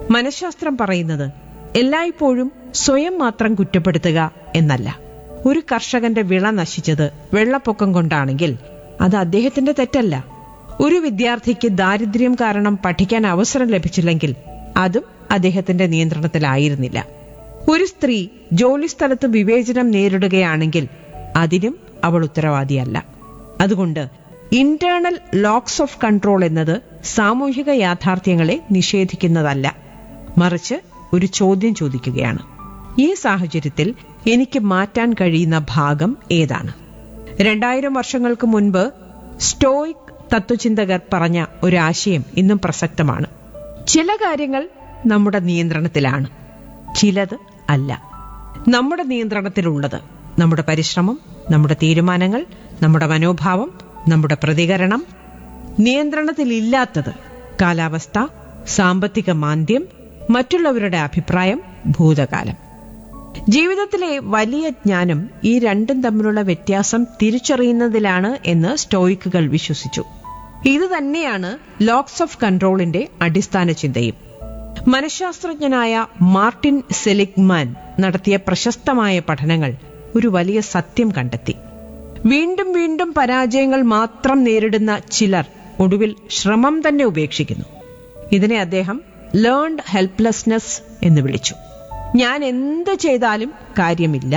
മനഃശാസ്ത്രം പറയുന്നത് എല്ലായ്പ്പോഴും സ്വയം മാത്രം കുറ്റപ്പെടുത്തുക എന്നല്ല. ഒരു കർഷകന്റെ വിള നശിച്ചത് വെള്ളപ്പൊക്കം കൊണ്ടാണെങ്കിൽ അത് അദ്ദേഹത്തിന്റെ തെറ്റല്ല. ഒരു വിദ്യാർത്ഥിക്ക് ദാരിദ്ര്യം കാരണം പഠിക്കാൻ അവസരം ലഭിച്ചില്ലെങ്കിൽ അതും അദ്ദേഹത്തിന്റെ നിയന്ത്രണത്തിലായിരുന്നില്ല. ഒരു സ്ത്രീ ജോലിസ്ഥലത്ത് വിവേചനം നേരിടുകയാണെങ്കിൽ അതിനും അവൾ ഉത്തരവാദിയല്ല. അതുകൊണ്ട് ഇന്റേണൽ ലോക്സ് ഓഫ് കൺട്രോൾ എന്നത് സാമൂഹിക യാഥാർത്ഥ്യങ്ങളെ നിഷേധിക്കുന്നതല്ല, മറിച്ച് ഒരു ചോദ്യം ചോദിക്കുകയാണ്. ഈ സാഹചര്യത്തിൽ എനിക്ക് മാറ്റാൻ കഴിയുന്ന ഭാഗം ഏതാണ്? 2000 വർഷങ്ങൾക്ക് മുൻപ് സ്റ്റോയിക് തത്വചിന്തകർ പറഞ്ഞ ഒരു ആശയം ഇന്നും പ്രസക്തമാണ്. ചില കാര്യങ്ങൾ നമ്മുടെ നിയന്ത്രണത്തിലാണ്, ചിലത് അല്ല. നമ്മുടെ നിയന്ത്രണത്തിലുള്ളത് നമ്മുടെ പരിശ്രമം, നമ്മുടെ തീരുമാനങ്ങൾ, നമ്മുടെ മനോഭാവം, നമ്മുടെ പ്രതികരണം. നിയന്ത്രണത്തിലില്ലാത്തത് കാലാവസ്ഥ, സാമ്പത്തിക മാന്ദ്യം, മറ്റുള്ളവരുടെ അഭിപ്രായം, ഭൂതകാലം. ജീവിതത്തിലെ വലിയ ജ്ഞാനം ഈ രണ്ടും തമ്മിലുള്ള വ്യത്യാസം തിരിച്ചറിയുന്നതിലാണ് എന്ന് സ്റ്റോയിക്കുകൾ വിശ്വസിച്ചു. ഇത് തന്നെയാണ് ലോക്സ് ഓഫ് കൺട്രോളിന്റെ അടിസ്ഥാന ചിന്തയും. മനഃശാസ്ത്രജ്ഞനായ മാർട്ടിൻ സെലിഗ്മാൻ നടത്തിയ പ്രശസ്തമായ പഠനങ്ങൾ ഒരു വലിയ സത്യം കണ്ടെത്തി. വീണ്ടും വീണ്ടും പരാജയങ്ങൾ മാത്രം നേരിടുന്ന ചിലർ ഒടുവിൽ ശ്രമം തന്നെ ഉപേക്ഷിക്കുന്നു. ഇതിനെ അദ്ദേഹം ലേൺഡ് ഹെൽപ്ലെസ്നെസ് എന്ന് വിളിച്ചു. ഞാൻ എന്ത് ചെയ്താലും കാര്യമില്ല.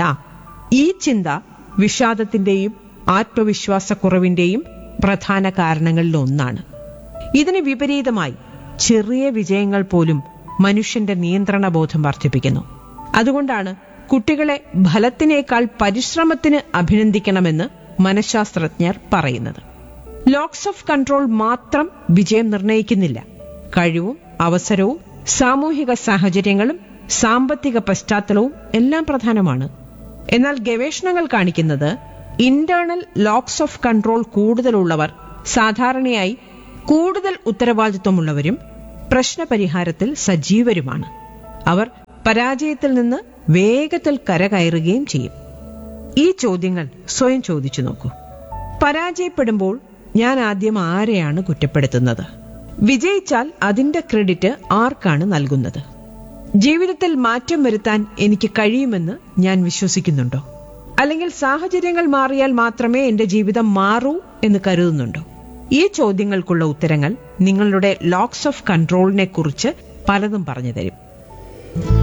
ഈ ചിന്ത വിഷാദത്തിന്റെയും ആത്മവിശ്വാസക്കുറവിന്റെയും പ്രധാന കാരണങ്ങളിലൊന്നാണ്. ഇതിന് വിപരീതമായി ചെറിയ വിജയങ്ങൾ പോലും മനുഷ്യന്റെ നിയന്ത്രണബോധം വർദ്ധിപ്പിക്കുന്നു. അതുകൊണ്ടാണ് കുട്ടികളെ ഫലത്തിനേക്കാൾ പരിശ്രമത്തിന് അഭിനന്ദിക്കണമെന്ന് മനഃശാസ്ത്രജ്ഞർ പറയുന്നത്. ലോക്സ് ഓഫ് കൺട്രോൾ മാത്രം വിജയം നിർണ്ണയിക്കുന്നില്ല. കഴിവും അവസരവും സാമൂഹിക സാഹചര്യങ്ങളും സാമ്പത്തിക പശ്ചാത്തലവും എല്ലാം പ്രധാനമാണ്. എന്നാൽ ഗവേഷണങ്ങൾ കാണിക്കുന്നത് ഇന്റേണൽ ലോക്സ് ഓഫ് കൺട്രോൾ കൂടുതലുള്ളവർ സാധാരണയായി കൂടുതൽ ഉത്തരവാദിത്വമുള്ളവരും പ്രശ്നപരിഹാരത്തിൽ സജീവരുമാണ്. അവർ പരാജയത്തിൽ നിന്ന് വേഗത്തിൽ കരകയറുകയും ചെയ്യും. ഈ ചോദ്യങ്ങൾ സ്വയം ചോദിച്ചു നോക്കൂ. പരാജയപ്പെടുമ്പോൾ ഞാൻ ആദ്യം ആരെയാണ് കുറ്റപ്പെടുത്തുന്നത്? വിജയിച്ചാൽ അതിന്റെ ക്രെഡിറ്റ് ആർക്കാണ് നൽകുന്നത്? ജീവിതത്തിൽ മാറ്റം വരുത്താൻ എനിക്ക് കഴിയുമെന്ന് ഞാൻ വിശ്വസിക്കുന്നുണ്ടോ? അല്ലെങ്കിൽ സാഹചര്യങ്ങൾ മാറിയാൽ മാത്രമേ എന്റെ ജീവിതം മാറൂ എന്ന് കരുതുന്നുണ്ടോ? ഈ ചോദ്യങ്ങൾക്കുള്ള ഉത്തരങ്ങൾ നിങ്ങളുടെ ലോക്സ് ഓഫ് കൺട്രോളിനെ കുറിച്ച് പലതും പറഞ്ഞു തരും.